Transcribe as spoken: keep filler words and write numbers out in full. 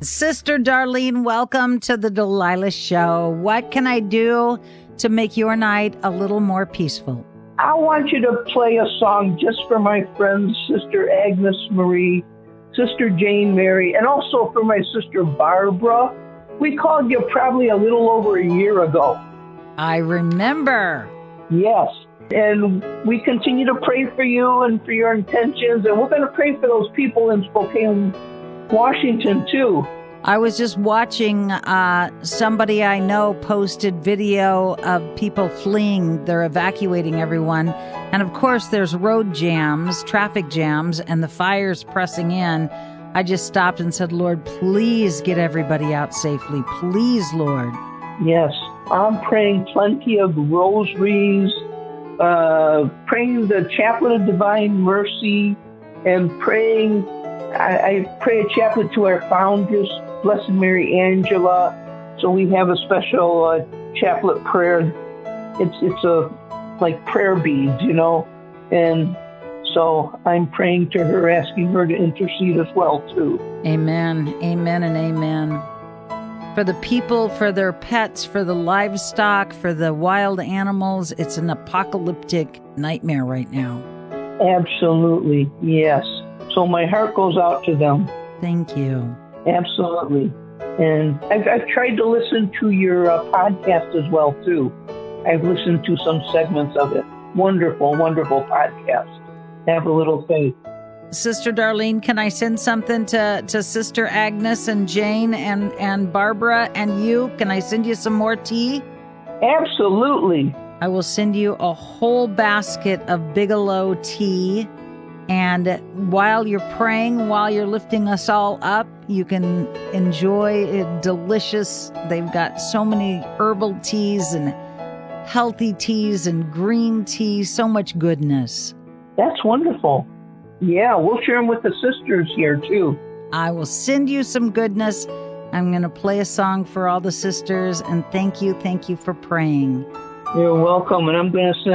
Sister Darlene, welcome to the Delilah Show. What can I do to make your night a little more peaceful? I want you to play a song just for my friends, Sister Agnes Marie, Sister Jane Mary, and also for my sister Barbara. We called you probably a little over a year ago. I remember. Yes. And we continue to pray for you and for your intentions. And we're going to pray for those people in Spokane, Washington, too. I was just watching uh, somebody I know posted video of people fleeing. They're evacuating everyone. And of course, there's road jams, traffic jams, and the fire's pressing in. I just stopped and said, Lord, please get everybody out safely. Please, Lord. Yes. I'm praying plenty of rosaries, uh, praying the Chaplet of Divine Mercy, and praying, I, I pray a chaplet to our foundress, Blessed Mary Angela. So we have a special uh, chaplet prayer. It's it's a like prayer beads, you know, and so I'm praying to her, asking her to intercede as well too. Amen, amen, and amen. For the people, for their pets, for the livestock, for the wild animals, it's an apocalyptic nightmare right now. Absolutely, yes. So my heart goes out to them. Thank you. Absolutely. And I've, I've tried to listen to your uh, podcast as well, too. I've listened to some segments of it. Wonderful, wonderful podcast. Have a little faith. Sister Darlene, can I send something to, to Sister Agnes and Jane and, and Barbara and you? Can I send you some more tea? Absolutely. I will send you a whole basket of Bigelow tea. And while you're praying, while you're lifting us all up, you can enjoy it delicious. They've got so many herbal teas and healthy teas and green tea, so much goodness. That's wonderful. Yeah, we'll share them with the sisters here, too. I will send you some goodness. I'm going to play a song for all the sisters. And thank you, thank you for praying. You're welcome. And I'm going to send